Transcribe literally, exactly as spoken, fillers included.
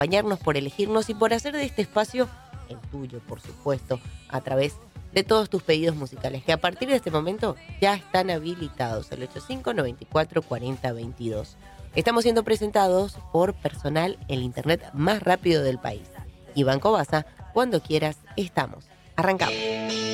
acompañarnos, por elegirnos y por hacer de este espacio el tuyo, por supuesto, a través de todos tus pedidos musicales, que a partir de este momento ya están habilitados, el ochenta y cinco, noventa y cuatro, cuarenta, veintidós. Estamos siendo presentados por Personal, el internet más rápido del país. Y Banco Baza, cuando quieras, estamos. Arrancamos.